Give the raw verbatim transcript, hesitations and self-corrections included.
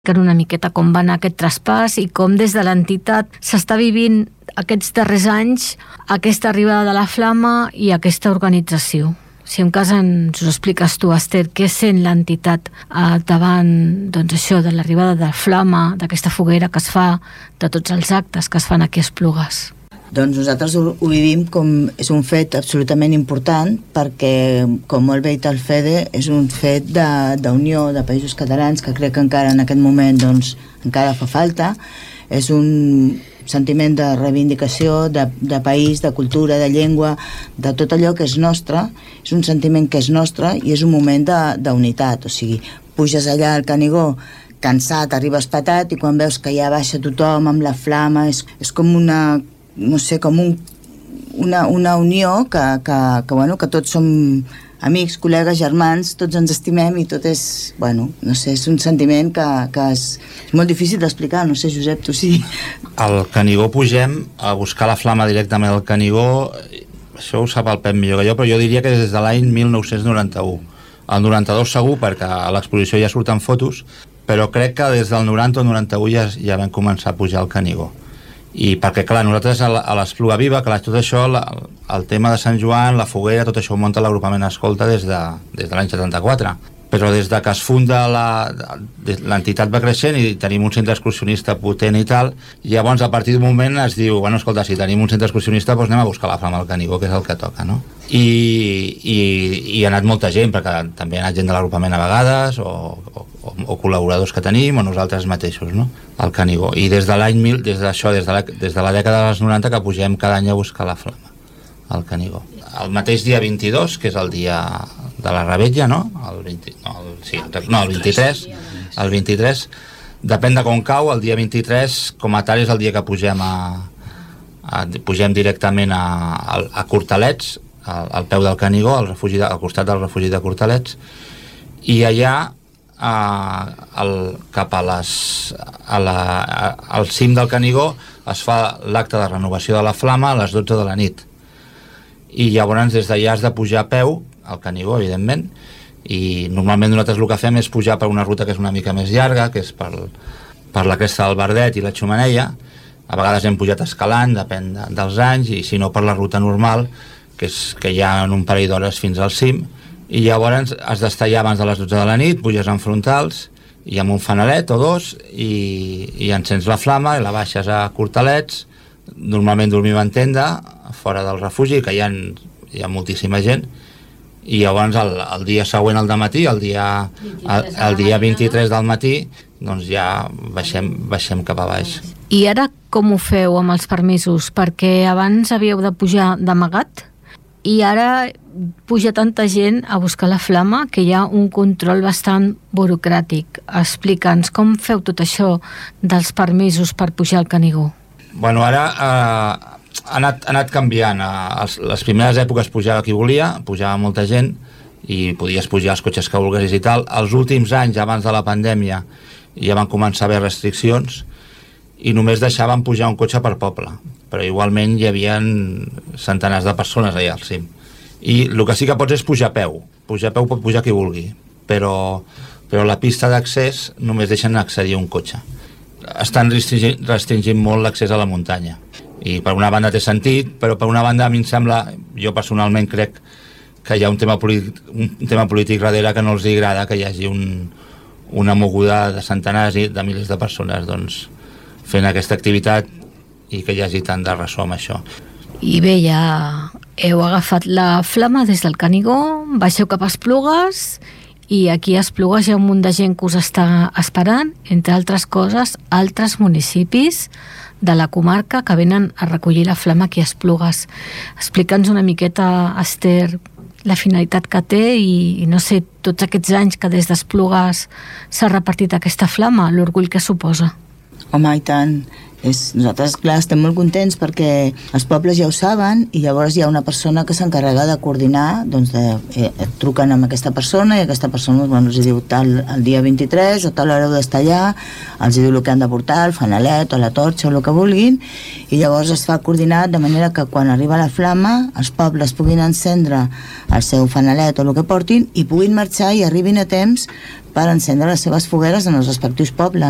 que una miqueta com va anar aquest traspàs i com des de l'entitat s'està vivint aquests darrers anys aquesta arribada de la Flama i aquesta organització. Si en cas ens ho expliques tu, Esther, què sent l'entitat eh, davant doncs això de l'arribada de la Flama, d'aquesta foguera que es fa, de tots els actes que es fan aquí a Esplugues? Doncs nosaltres ho, ho vivim com és un fet absolutament important perquè, com molt bé el Fede, és un fet d'unió de, de països catalans que crec que encara en aquest moment doncs, encara fa falta. És un sentiment de reivindicació, de, de país, de cultura, de llengua, de tot allò que és nostre. És un sentiment que és nostre i és un moment d'unitat. O sigui, puges allà al Canigó cansat, arribes patat i quan veus que ja baixa tothom amb la flama, és, és com una... no sé, com un, una, una unió que, que, que, bueno, que tots som amics, col·legues, germans, tots ens estimem i tot és, bueno, no sé, és un sentiment que, que és, és molt difícil d'explicar, no sé, Josep, tu sí. Al Canigó pugem a buscar la flama directament al Canigó, això ho sap el Pep millor que jo, però jo diria que des de l'any mil nou-cents noranta-u. El noranta-dos segur, perquè a l'exposició ja surten fotos, però crec que des del noranta o noranta-u ja, ja vam començar a pujar al Canigó. I perquè, clar, nosaltres a l'Espluga Viva, clar, tot això, la, el tema de Sant Joan, la foguera, tot això ho munta l'agrupament Escolta des de, des de l'any setanta-quatre. Però des de que es funda l'entitat va creixent i tenim un centre excursionista potent i tal, i llavors a partir d'un moment es diu, bueno, escolta, si tenim un centre excursionista doncs anem a buscar la flama al Canigó, que és el que toca, no? I, i, i ha anat molta gent, perquè també ha anat gent de l'agrupament a vegades, o, o, o col·laboradors que tenim, o nosaltres mateixos, no? Al Canigó. I des de l'any mil, des d'això, des de la, des de la dècada dels noranta que pugem cada any a buscar la flama al Canigó. El mateix dia vint-i-dos, que és el dia de la Revetlla, no? El, vint, no, el, sí, no, el vint-i-tres, el vint-i-tres, depèn de com cau, el dia vint-i-tres, com a tal, és el dia que pugem a, a pugem directament a, a, a Cortalets, al, al peu del Canigó, al, refugi de, al costat del refugi de Cortalets, i allà a, al, cap a les, a la, a, al cim del Canigó es fa l'acte de renovació de la flama a les dotze de la nit. I llavors des d'allà has de pujar a peu al Canigó, evidentment, i normalment nosaltres el que fem és pujar per una ruta que és una mica més llarga, que és per, per la cresta del Verdet i la Xumeneia. A vegades hem pujat escalant, depèn de, dels anys, i si no per la ruta normal, que és que hi ha en un parell d'hores fins al cim, i llavors has d'estar allà abans de les dotze de la nit, puges en frontals i amb un fanalet o dos i, i encens la flama i la baixes a Cortalets. Normalment dormim en tenda fora del refugi, que hi ha, hi ha moltíssima gent, i llavors el, el dia següent al dematí, el dia, el, el dia vint-i-tres del matí, doncs ja baixem, baixem cap a baix. I ara com ho feu amb els permisos? Perquè abans havíeu de pujar d'amagat i ara puja tanta gent a buscar la flama que hi ha un control bastant burocràtic. Explica'ns com feu tot això dels permisos per pujar al Canigó. Bueno, ara eh, ha, anat, ha anat canviant. A les primeres èpoques pujava qui volia, pujava molta gent i podies pujar els cotxes que volguessis i tal. Els últims anys, abans de la pandèmia, ja van començar a haver restriccions i només deixaven pujar un cotxe per poble, però igualment hi havia centenars de persones allà al cim. I el que sí que pots és pujar a peu. Pujar a peu pot pujar qui vulgui, però, però la pista d'accés només deixen accedir un cotxe. Estan restringint, restringint molt l'accés a la muntanya i per una banda té sentit, però per una banda a mi em sembla, jo personalment crec que hi ha un tema polític, un tema polític darrere que no els agrada que hi hagi un, una moguda de centenars i de milers de persones doncs, fent aquesta activitat i que hi hagi tant de ressò amb això. I bé, ja heu agafat la flama des del Canigó, baixeu cap a Esplugues i aquí a Esplugues hi ha un munt de gent que us està esperant, entre altres coses, altres municipis de la comarca que venen a recollir la flama aquí a Esplugues. Explica'ns una miqueta, Esther, la finalitat que té i, i no sé, tots aquests anys que des d'Esplugues s'ha repartit aquesta flama, l'orgull que suposa. Home, i tant. És, nosaltres, clar, estem molt contents perquè els pobles ja ho saben i llavors hi ha una persona que s'encarrega de coordinar, doncs de, eh, truquen amb aquesta persona i aquesta persona bueno, els diu tal el dia vint-i-tres o tal hora heu d'estar allà, els diu el que han de portar, el fanalet o la torxa o el que vulguin, i llavors es fa coordinat de manera que quan arriba la flama els pobles puguin encendre el seu fanalet o el que portin i puguin marxar i arribin a temps per encendre les seves fogueres en els respectius pobles.